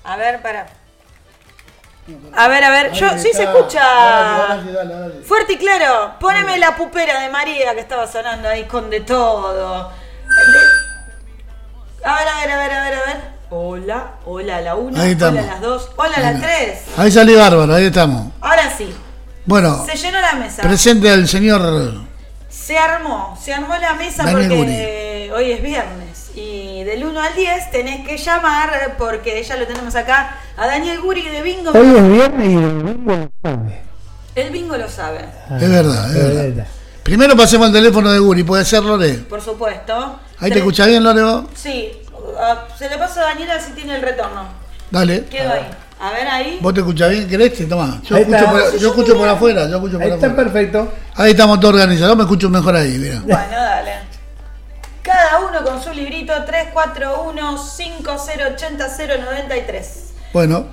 A ver, para. A ver, yo sí se escucha. Dale. Fuerte y claro. Poneme la pupera de María que estaba sonando ahí con de todo. A ver. Hola a la 1, Ahí hola a estamos. las 2, hola a las 3. Ahí salí bárbaro, ahí estamos. Ahora sí. Bueno, Se llenó la mesa. presente al señor Se armó la mesa Daniel porque hoy es viernes. Y del 1 al 10 tenés que llamar porque ya lo tenemos acá a Daniel Guri de Bingo. Hoy es viernes y el bingo lo sabe. El Bingo lo sabe, Es verdad. Primero pasemos el teléfono de Guri, ¿puede ser, Lore? por supuesto. ¿Ahí te escuchás bien, Lore, vos? Sí, se le pasa a Daniela si tiene el retorno. Dale. Quedo ahí. A ver ahí. ¿Vos te escuchás bien? ¿Querés? Tomá. Yo Ahí escucho, está. yo escucho por afuera. Ahí está perfecto. Ahí estamos todos organizados. Me escucho mejor ahí, mira. Bueno, dale. Cada uno con su librito 341-5080-093. Bueno,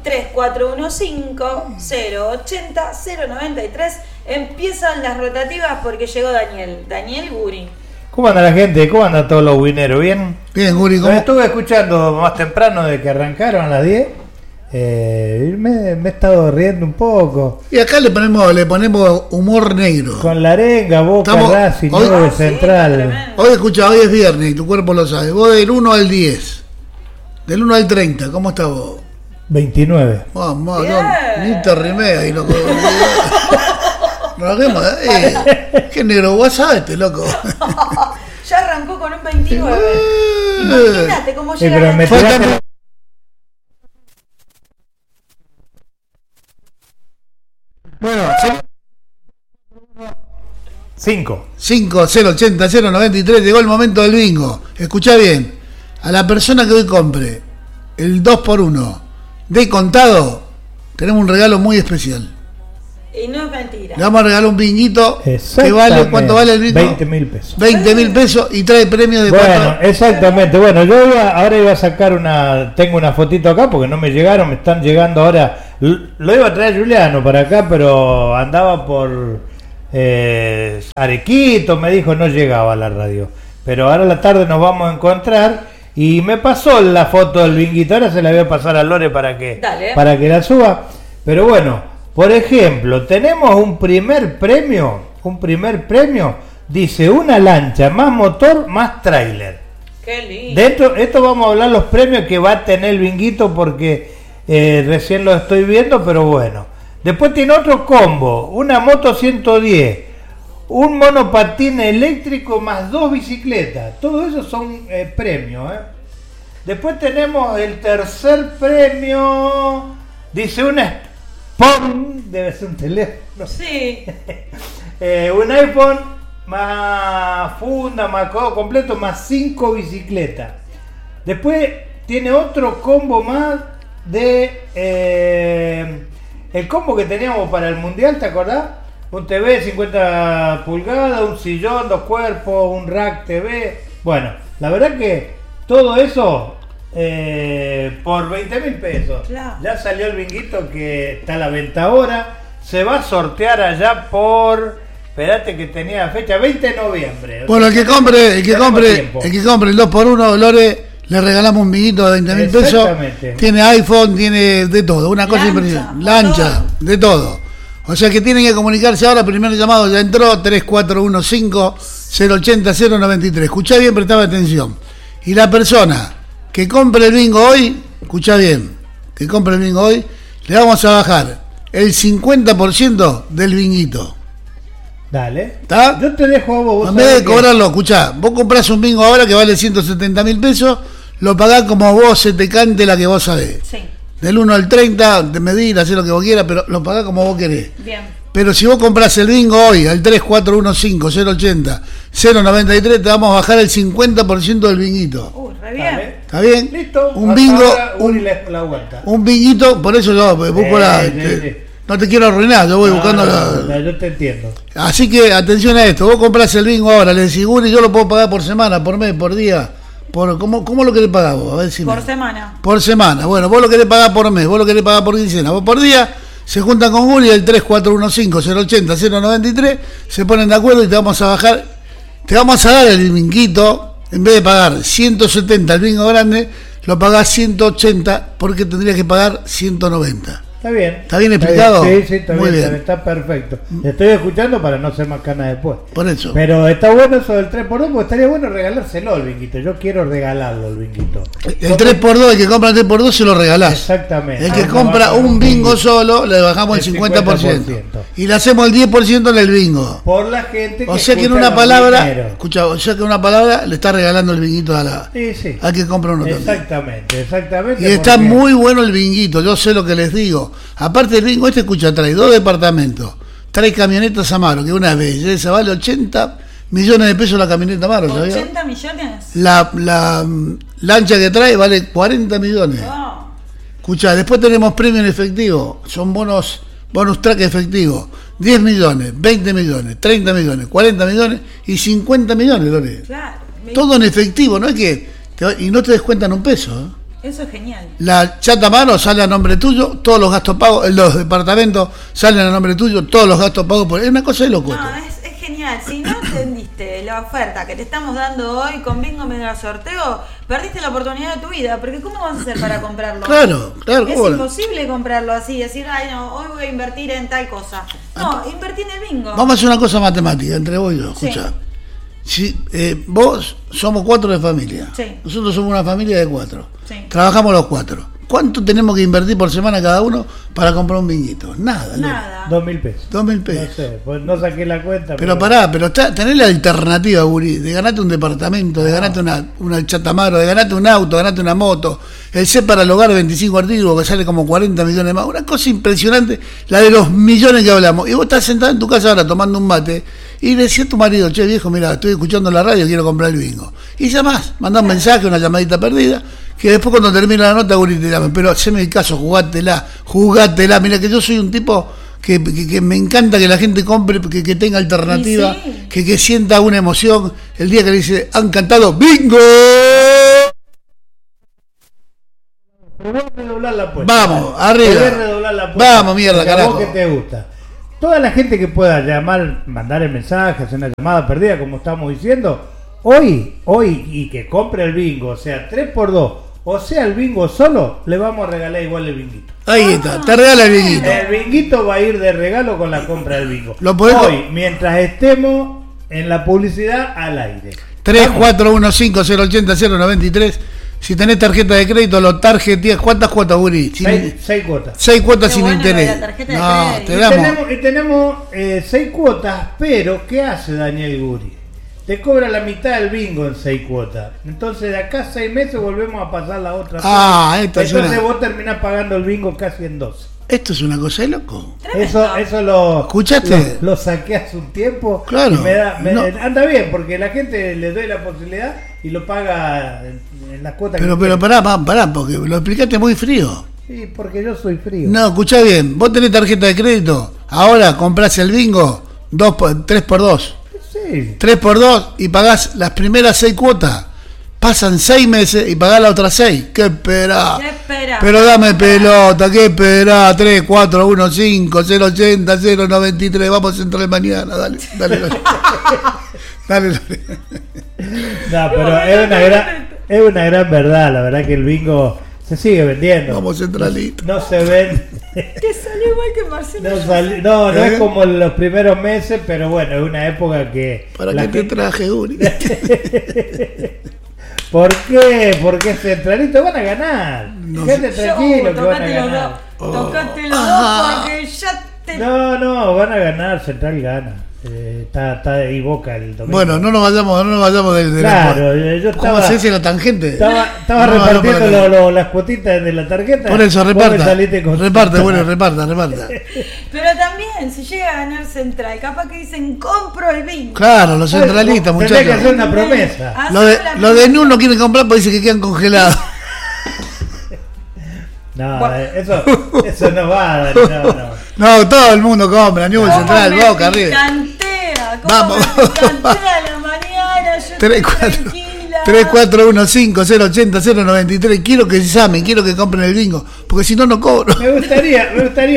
341-5080-093. Empiezan las rotativas porque llegó Daniel. Daniel Guri. ¿Cómo anda la gente? ¿Cómo andan todos los wineros? ¿Bien? bien, Guri, Lo ¿cómo? estuve escuchando más temprano de que arrancaron a las 10. Y me he estado riendo un poco. Y acá le ponemos humor negro. Con la arenga, Boca, Estamos- Racing, hoy- 9 Sí, Central. tremendo. Hoy escucha, hoy es viernes y tu cuerpo lo sabe. Vos del 1 al 10. Del 1 al 30, ¿cómo estás vos? 29. Vamos, Bien. no, ni te rimé ahí, loco. Qué negro WhatsApp este, loco. Ya arrancó con un 29. Imagínate cómo pero llega me Daniel. tiraste- Bueno, 5. 5-080-093, llegó el momento del bingo. Escuchá bien, a la persona que hoy compre el 2x1 de contado, tenemos un regalo muy especial. Y no es mentira. Le vamos a regalar un binguito que vale, ¿cuánto vale el bingo? 20.000 pesos. 20.000 pesos y trae premio de Bueno, 4. exactamente. Bueno, yo ahora iba a sacar tengo una fotito acá porque no me llegaron, me están llegando ahora. Lo iba a traer Juliano para acá, pero andaba por Arequito, me dijo, no llegaba a la radio. Pero ahora a la tarde nos vamos a encontrar y me pasó la foto del binguito, ahora se la voy a pasar a Lore para que la suba. Pero bueno, por ejemplo, tenemos un primer premio, dice una lancha más motor más tráiler. Qué lindo. Dentro, esto vamos a hablar los premios que va a tener el binguito porque recién lo estoy viendo, pero bueno. Después tiene otro combo, una moto 110, un monopatín eléctrico más 2 bicicletas. Todo eso son premios. Después tenemos el tercer premio, dice una Spon, debe ser un teléfono. Sí. Un iPhone más funda, más todo completo, más 5 bicicletas. Después tiene otro combo más de el combo que teníamos para el mundial, ¿te acordás? Un TV 50 pulgadas, un sillón, 2 cuerpos, un rack TV. Bueno, la verdad que todo eso por 20.000 pesos. Claro. Ya salió el binguito que está a la venta ahora. Se va a sortear allá por... Esperate que tenía fecha 20 de noviembre. Bueno, el que compre el tiempo. 2x1, Lore, le regalamos un binguito de 20.000 pesos. Exactamente. Tiene iPhone, tiene de todo, una cosa Lancha, impresionante. Lancha, motor. de todo. O sea que tienen que comunicarse ahora, primer llamado ya entró, 3415-080-093. Escuchá bien, prestame atención. Y la persona que compre el bingo hoy, escuchá bien, que compre el bingo hoy, le vamos a bajar el 50% del binguito. Dale. ¿Está? Yo te dejo a vos. En vez de cobrarlo, escuchá, vos comprás un bingo ahora que vale 170.000 pesos, lo pagás como vos se te cante la que vos sabés. Sí. Del 1 al 30, de medir, hacer lo que vos quieras, pero lo pagás como vos querés. Bien. Pero si vos comprás el bingo hoy al 3415-080-093, te vamos a bajar el 50% del binguito. Re bien. Dale. ¿Está bien? Listo. Un Hasta bingo, ahora, Uri la aguanta. un binguito, por eso yo busco Sí. no te quiero arruinar, yo voy buscando No, yo te entiendo. Así que atención a esto, vos comprás el bingo ahora, le decís, Guri, yo lo puedo pagar por semana, por mes, por día, ¿cómo lo querés pagar vos? A ver si Por semana. Por semana, bueno, vos lo querés pagar por mes, vos lo querés pagar por quincena, vos por día, se juntan con Guri, el 3415-080-093, se ponen de acuerdo y te vamos a bajar, te vamos a dar el binguito, en vez de pagar 170 el bingo grande, lo pagás 180 porque tendrías que pagar 190. Está bien. ¿Está bien explicado? Sí, está Muy bien, bien. está perfecto. Estoy escuchando para no ser más cana después. Por eso. Pero está bueno eso del 3x2, porque estaría bueno regalárselo al binguito. Yo quiero regalarlo al binguito. El 3x2, el que compra el 3x2 se lo regalás. Exactamente. El que compra un bingo solo, le bajamos el 50%. Y le hacemos el 10% en el bingo. Por la gente que O sea que en escucha una los palabra, bingueros. escucha, o sea que en una palabra le está regalando el binguito a Sí. al que compra uno también. Exactamente. Y está porque- muy bueno el binguito, yo sé lo que les digo. Aparte del bingo, escucha, trae 2 departamentos, trae camionetas Amaro, que es una belleza, vale 80 millones de pesos la camioneta Amaro, ¿sabías? ¿80 millones? La lancha que trae vale 40 millones. Wow. Escucha, después tenemos premio en efectivo, son bonus track efectivo, 10 millones, 20 millones, 30 millones, 40 millones y 50 millones, Lore. Claro. Todo en efectivo, no es que y no te descuentan un peso, ¿eh? Eso es genial. La chata mano sale a nombre tuyo, todos los gastos pagos, los departamentos salen a nombre tuyo, todos los gastos pagos por... Es una cosa de loco. No, es genial. Si no entendiste la oferta que te estamos dando hoy con Bingo Mega Sorteo, perdiste la oportunidad de tu vida, porque ¿cómo vas a hacer para comprarlo? Claro, Es ¿cómo no? imposible comprarlo así, decir, ay no, hoy voy a invertir en tal cosa. No, invertí en el bingo. Vamos a hacer una cosa matemática entre vos y yo, escucha. Si vos somos 4 de familia, Sí. nosotros somos una familia de 4, Sí. trabajamos los 4. ¿Cuánto tenemos que invertir por semana cada uno para comprar un binguito? Nada. Nada. 2.000 pesos. 2.000 No pesos. sé, pues no saqué la cuenta. Pero pará, tenés la alternativa, Guri, de ganarte un departamento, de ganarte una chatamaro, de ganarte un auto, de ganarte una moto, el set para el hogar 25 artículos que sale como 40 millones más, una cosa impresionante, la de los millones que hablamos. Y vos estás sentado en tu casa ahora tomando un mate y le decís a tu marido, che viejo, mira, estoy escuchando la radio, quiero comprar el bingo. Y llamás, mandá un mensaje, una llamadita perdida, que después cuando termine la nota, Guri, te llame. Pero haceme el caso, jugátela. Mira que yo soy un tipo que me encanta que la gente compre, que tenga alternativa, Y sí. que sienta una emoción el día que le dice, han cantado ¡bingo! Podés redoblar la apuesta. Vamos, arriba. Podés redoblar la apuesta. Vamos, mierda, Porque a carajo. vos que te gusta. Toda la gente que pueda llamar, mandar el mensaje, hacer una llamada perdida, como estamos diciendo, hoy, y que compre el bingo, o sea, 3x2, o sea, el bingo solo, le vamos a regalar igual el binguito. Ahí está, te regala el binguito. El binguito va a ir de regalo con la compra del bingo. Lo podemos- Hoy, mientras estemos en la publicidad al aire. 341508093. Si tenés tarjeta de crédito, lo tarjetías. ¿Cuántas cuotas, Guri? 6 cuotas. 6 cuotas Qué sin bueno lo de interés. la tarjeta de No, crédito. te Y damos. tenemos 6 cuotas, pero ¿qué hace Daniel Guri? Te cobra la mitad del bingo en 6 cuotas. Entonces de acá a 6 meses volvemos a pasar la otra. Esto es Entonces una- vos terminás pagando el bingo casi en 12. Esto es una cosa de loco. Tremendo. Eso lo ¿Escuchaste? Lo saqué hace un tiempo. Claro. Y No. anda bien, porque la gente le doy la posibilidad y lo paga en las cuotas Pero quiere. pará, porque lo explicaste muy frío. Sí, porque yo soy frío. No, escuchá bien. Vos tenés tarjeta de crédito. Ahora comprás el bingo 3x2. Sí. 3x2 y pagás las primeras 6 cuotas. Pasan 6 meses y pagás las otras 6. ¿Qué esperá? ¿Qué esperá? Pero dame pelota, ¿qué esperá? 3, 4, 1, 5, 080, 093. Vamos a entrar mañana. Dale. Dale. No, pero es una gran verdad. La verdad que el bingo se sigue vendiendo. Vamos centralito. No se vende. Te salió igual que Marcelo. No ¿Eh? es como en los primeros meses, pero bueno, es una época que. ¿Para la qué te gente- traje, Uri? ¿Por qué? Porque Centralito van a ganar. No Quédate tranquilo que van a Tocate los ganar. dos. Tocate los dos porque ya te. No, van a ganar, Central gana. Está y Boca el domingo. Bueno, no nos vayamos del Claro, yo ¿Cómo estaba, se dice la tangente? estaba No, no, repartiendo para acá. las cuotitas de la tarjeta. Por eso, Vos me reparta. saliste con- Reparta. Pero también, si llega a ganar Central, capaz que dicen, compro el bingo. Claro, los centralistas, Tenés que hacer muchachos. una promesa. Hacemos Lo la de promesa. NU no quieren comprar porque dice que quedan congelados. No, Bueno. eso no va, Dani, no. No, todo el mundo compra, Newell ¿Cómo Central, me Boca, arriba. picantea? ¿Cómo Vamos. me picantea a la mañana? Yo estoy 3-4. tranquila. 341508093. Quiero que llamen, quiero que compren el bingo, porque si no, no cobro. Me gustaría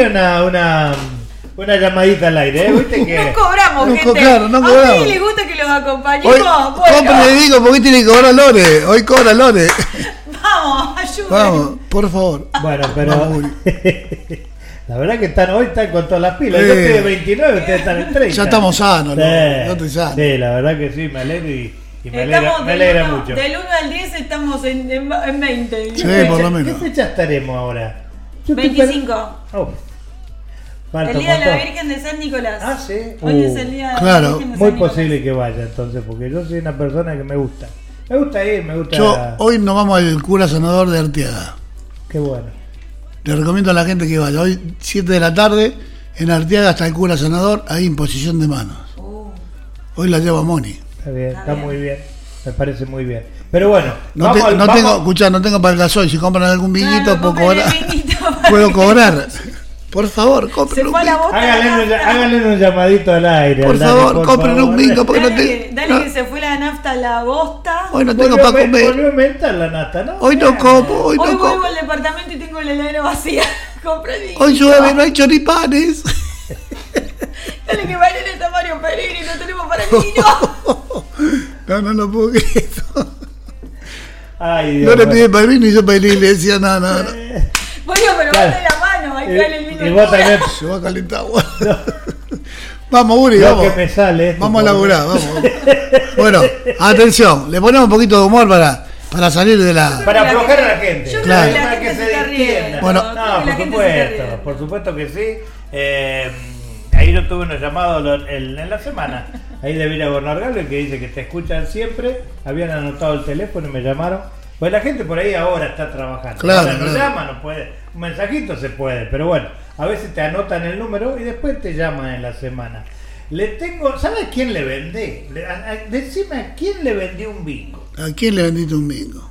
una llamadita al aire, ¿eh? ¿Viste que? No cobramos, No, gente. claro, no ¿A cobramos. ustedes les gusta que los acompañemos? Hoy Bueno, compren el bingo porque hoy tiene que cobrar Lore. Hoy cobra Lore. vamos, Vamos, por favor. Bueno, pero Vamos, la verdad que hoy están con todas las pilas. Yo estoy de 29, ustedes están en 30. Ya estamos sanos, ¿no? Sí, Yo estoy sano. sí, la verdad que sí, me alegro y me Estamos alegra mucho. Del 1 al 10 estamos en 20. Sí, por lo menos. ¿Qué fecha estaremos ahora? Yo estoy 25. Oh, falta El un día de la montón. Virgen de San Nicolás. Ah, sí. Hoy es el día Claro. de la Virgen de Muy San Nicolás. posible que vaya entonces, porque yo soy una persona que me gusta. Me gusta ir, me gusta. Yo, hoy nos vamos al cura sanador de Arteaga. Qué bueno. Le recomiendo a la gente que vaya. Hoy, 7 de la tarde, en Arteaga está el cura sanador, ahí en posición de manos. Hoy la lleva Moni. Está bien, está bien. muy bien. Me parece muy bien. Pero bueno, No, no tengo para el gasoil. Si compran algún vinguito, puedo cobrar. Puedo cobrar. Por favor, compren Se un fue a la vinguito. bosta. Háganle un llamadito al aire. Por Dani, favor, por compren favor. un vingo porque no Dale tengo. que se fue la nafta a la bosta. Hoy no tengo Volvió para comer. Volvió a aumentar la nata, ¿no? Hoy no como, hoy Hoy no vuelvo como. al departamento y tengo la heladera vacía. Compré el vinito. Hoy llueve, no hay choripanes. Dale que Mariana está Mario Pereira y no tenemos para el vino. No puedo creer eso. Ay, No Dios le mío. pide para el vino y yo para la iglesia, no. Bueno, pero Claro. date la mano, hay que darle el vino. Y al vos cura. también. Se va a calentar agua. Vamos, Uri, Lo vamos. que me sale. esto, Vamos a por- laburar, vamos. Bueno, atención, le ponemos un poquito de humor para salir de la. Para aflojar a la gente. Yo Claro. creo que la Para gente que se se está riendo. distienda. Bueno. Creo que No, la por gente se está supuesto, riendo. por supuesto que sí. Ahí yo tuve unos llamados en la semana, ahí de Villa Gornargalo, que dice que te escuchan siempre, habían anotado el teléfono y me llamaron. Pues la gente por ahí ahora está trabajando. Claro, Ahora no claro. llama, no puede. Un mensajito se puede, pero bueno, a veces te anotan el número y después te llaman en la semana. ¿Sabes a quién le vendé? Decime a quién le vendí un bingo. ¿A quién le vendiste un bingo?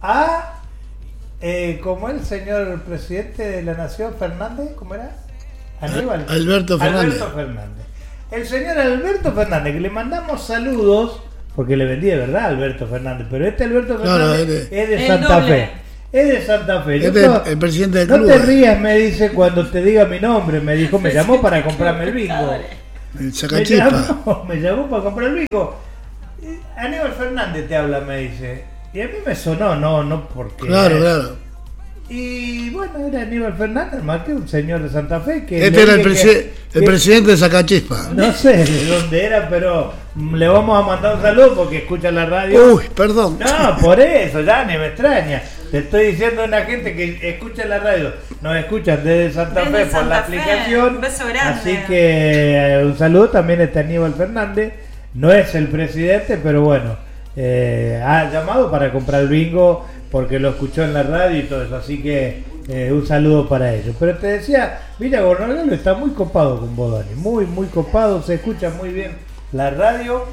Como el señor presidente de la Nación, Fernández, ¿cómo era? Aníbal. Alberto Fernández. Alberto Fernández. El señor Alberto Fernández, que le mandamos saludos, porque le vendí de verdad a Alberto Fernández, pero este Alberto Claro, Fernández es de el Santa doble. Fe. Es de Santa Fe. Yo Este es no- el presidente del no club. te rías, me dice cuando te diga mi nombre. Me dijo, me llamó para comprarme el bingo. El Me sacachispa. me llamó para comprar el bingo. Aníbal Fernández te habla, me dice. Y a mí me sonó, no porque. Claro. Y bueno, era Aníbal Fernández, más que un señor de Santa Fe. Que Este le era el dije que- presidente de Sacachispa. No sé de dónde era, pero le vamos a mandar un saludo porque escucha la radio. Uy, perdón. No, por eso, ya ni me extraña. Te estoy diciendo a una gente que escucha la radio. Nos escuchan desde Santa Desde Fe por Santa la Fe. aplicación. Un beso grande. Así que un saludo también a este Aníbal Fernández. No es el presidente, pero bueno, ha llamado para comprar el bingo porque lo escuchó en la radio y todo eso. Así que un saludo para ellos. Pero te decía, Villa Gornargalo está muy copado con vos, Dani. Muy copado. Se escucha muy bien la radio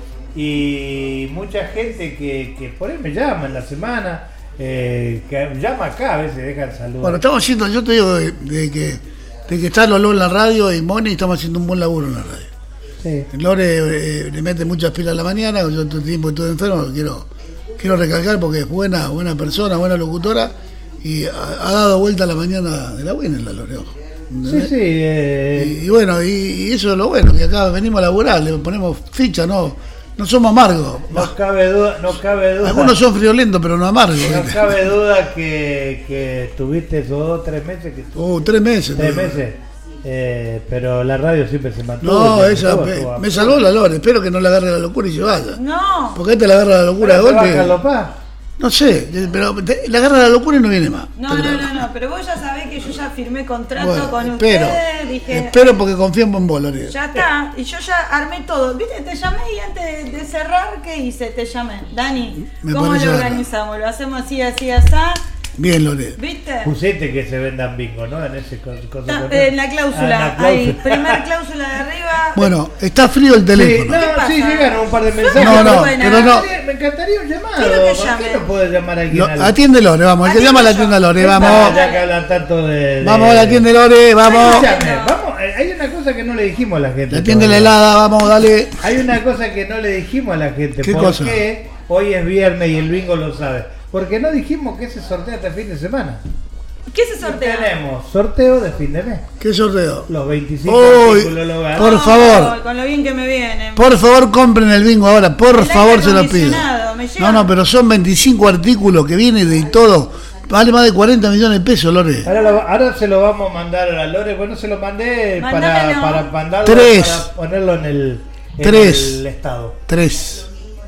y mucha gente que por ahí me llama en la semana. Que llama acá, a veces dejan saludos. Bueno, estamos haciendo, yo te digo de que está Lolo en la radio y Moni, estamos haciendo un buen laburo en la radio. Sí. Lore le mete muchas pilas a la mañana, yo todo el tiempo estuve enfermo, quiero recalcar porque es buena persona, buena locutora y ha dado vuelta a la mañana de la buena en la Lore, ojo. Sí, Y bueno, y eso es lo bueno, que acá venimos a laburar, le ponemos ficha, no somos amargos. no cabe duda. Algunos son friolentos, pero no amargos. No ¿viste? cabe duda que tuviste esos 2 o 3 meses que 3 meses. 3 meses. Pero la radio siempre se mantuvo. No, y esa mantuvo, me salvó la Lore, espero que no le agarre la locura y se vaya. No. Porque te la agarra la locura de ¿Te va a golpe. galopar? No sé, pero le agarra la locura y no viene más. No, pero vos ya sabés que yo ya firmé contrato Bueno, con espero, ustedes, dije, espero porque confío en vos, Lore. ya está, y yo ya armé todo, viste, te llamé y antes de cerrar, ¿qué hice? Te llamé, Dani, Me ¿cómo parece lo bárbaro. organizamos? ¿Lo hacemos así, así, Bien, Lore. ¿viste? Pusiste que se vendan bingo, ¿no? En ese cosa. En la cláusula, ahí, primer cláusula de arriba. Bueno, está frío el Sí, teléfono. no, pasa? sí, llegaron un par de mensajes. No, buena. pero no. Me encantaría un llamado. Quiero que ¿Por qué llamen. no puedes llamar a alguien? Atiende Lore, vamos. El que llama la tienda Lore, vamos. Ya que hablan tanto de. Vamos a la tienda Lore, vamos. Escúchame, vamos. Hay una cosa que no le dijimos a la gente. La tienda la todavía. helada, vamos, dale. Hay una cosa que no le dijimos a la gente. ¿Qué ¿Por cosa? qué hoy es viernes y el bingo lo sabe? Porque no dijimos que se sortea este fin de semana. ¿Qué se sortea? Tenemos sorteo de fin de mes. ¿Qué sorteo? Los 25 Uy, artículos lo ganan. por favor. Con lo bien que me vienen. Por favor, compren el bingo ahora, por El favor, aire se lo pido. acondicionado, me llega. No, pero son 25 artículos que vienen de todo. vale más de 40 millones de pesos, Lore. Ahora se lo vamos a mandar a Lore. Bueno, se lo mandé para mandarlo, Tres. para ponerlo en el estado. 3,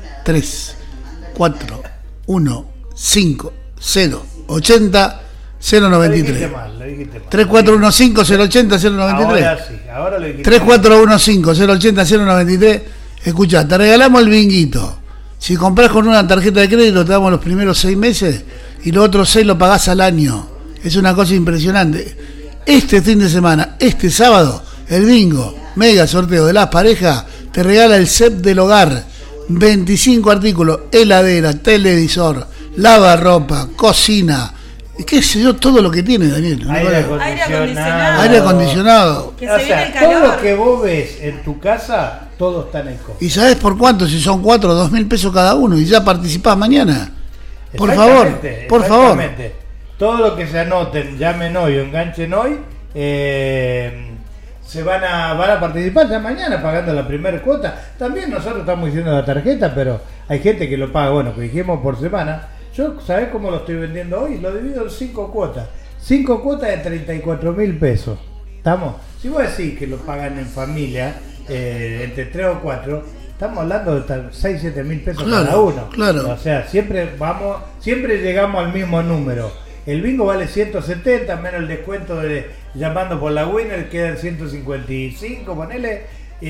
4, 1, 5, 0, 80, 093. Lo dijiste mal. 3415 080 093. Ahora sí, ahora lo dijiste 3415 080 093. Escuchá, te regalamos el binguito. Si compras con una tarjeta de crédito, te damos los primeros 6 meses y los otros 6 lo pagás al año. Es una cosa impresionante. Este fin de semana, este sábado, el bingo, mega sorteo de las parejas, te regala el set del hogar. 25 artículos, heladera, televisor, lavarropa, cocina, qué sé yo, todo lo que tiene, Daniel. Aire acondicionado. Que O se viene sea, el calor. todo lo que vos ves en tu casa, todo está en el costo. ¿Y sabés por cuánto? Si son 4, 2.000 pesos cada uno y ya participás mañana. Por favor, por favor. Exactamente. Todo lo que se anoten, llamen hoy o enganchen hoy, se van a participar ya mañana pagando la primera cuota. También nosotros estamos diciendo la tarjeta, pero hay gente que lo paga, bueno, que dijimos por semana. Yo, ¿sabés cómo lo estoy vendiendo hoy? Lo divido en 5 cuotas. 5 cuotas de 34.000 pesos. ¿Estamos? Si vos decís que lo pagan en familia, entre 3 o 4, estamos hablando de 6, 7 mil pesos cada uno. Claro. O sea, siempre llegamos al mismo número. El bingo vale 170, menos el descuento de llamando por la winner, quedan 155, ponele.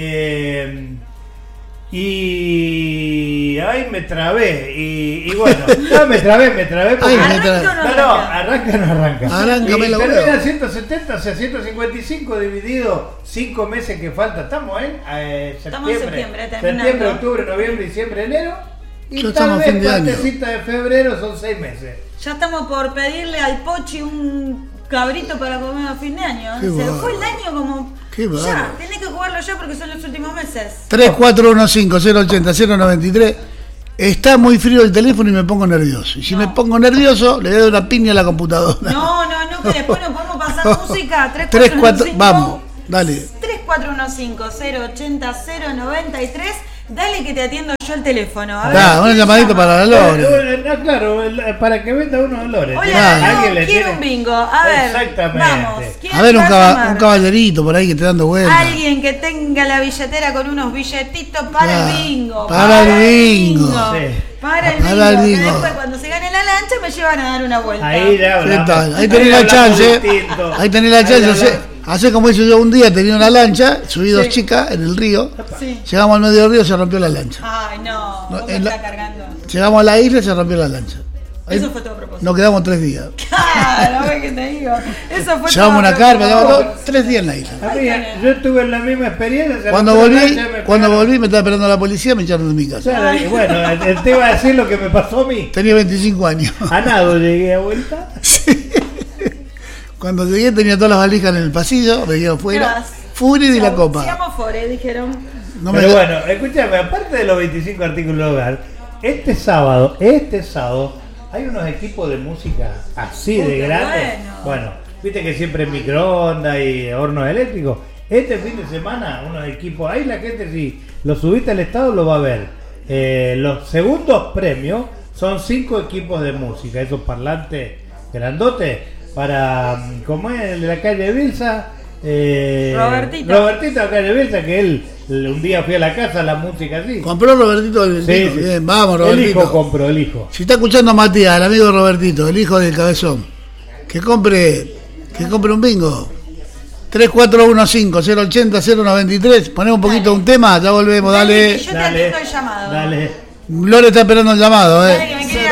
Y ay, me trabé. Y bueno, no, me trabé. Porque, ¿Arranca o no arranca. Arráncame la termina huevo. 170, o sea, 155 dividido 5 meses que falta. Estamos en Estamos en septiembre, terminando. septiembre, octubre, noviembre, diciembre, enero. Y Ya tal estamos a vez fin de año. partecita de febrero son 6 meses. Ya estamos por pedirle al Pochi un cabrito para comer a fin de año. Qué Se le bárbaro. fue el año como... Qué bárbaro. Ya, tenés que jugarlo ya porque son los últimos meses. 3415 080 093. Está muy frío el teléfono y me pongo nervioso. Y si me pongo nervioso, le doy una piña a la computadora. No, que después nos podemos pasar música. 3415, vamos, dale. 3415-080-093. Dale que te atiendo yo el teléfono. A ver, Da, una ¿quién llamadita llama? para la Lore. Claro, para que venda unos dolores. Hola, Alguien le quiero tiene- un bingo. A ver, Exactamente. vamos. ¿Quién A ver, va a llamar? un caballerito por ahí que te dando vueltas. Alguien que tenga la billetera con unos billetitos para Claro, el bingo. para el bingo. Sí. Para el Para el bingo. Que bingo. después cuando se gane la lancha me llevan a dar una vuelta. Ahí ya ¿Qué hablamos. tal? Ahí tenés la hablamos chance. distinto. Ahí tenés la Ahí chance. hablamos. Hacé como hice yo un día, tenía una lancha, subí dos Sí. chicas en el río. Sí. Llegamos al medio del río, se rompió la lancha. Ay, no. No, Vos me en la- estás cargando. Llegamos a la isla y se rompió la lancha. Ahí Eso fue todo a propósito. nos quedamos 3 días. Claro, ¿ves que te digo? Eso fue Llevamos todo una a carpa, propósito. llevamos 3 días en la isla. Amiga, yo estuve en la misma experiencia. se Cuando rompió la volví, lancha, me cuando pegaron. volví me estaba esperando la policía, me echaron de mi casa. Claro, y bueno, te iba a decir lo que me pasó a mí. Tenía 25 años. A nado llegué a vuelta. Cuando llegué tenía todas las valijas en el pasillo, me quedé afuera. Vas. Furia y la copa. Sigamos fore, dijeron. No me Pero bueno, escúchame, aparte de los 25 artículos de hogar, este sábado, hay unos equipos de música así Uy, de qué grandes. bueno. Bueno, viste que siempre microondas y hornos eléctricos. Este fin de semana, unos equipos, ahí la gente, si lo subiste al estado, lo va a ver. Los segundos premios son 5 equipos de música, esos parlantes grandotes, para, como es el de la calle Bilsa. Robertito acá de Bilsa, que él un día fui a la casa, la música así. Compró Robertito del Sí, Ventino. sí. Bien, vamos, El hijo Robertito. compró, el hijo. Si está escuchando Matías, el amigo de Robertito, el hijo del cabezón, que compre un bingo. 3415-080-093. Ponemos un poquito un tema, ya volvemos, dale. Yo te atiendo el llamado. Dale. Lore está esperando el llamado, Dale, que me quiere ir a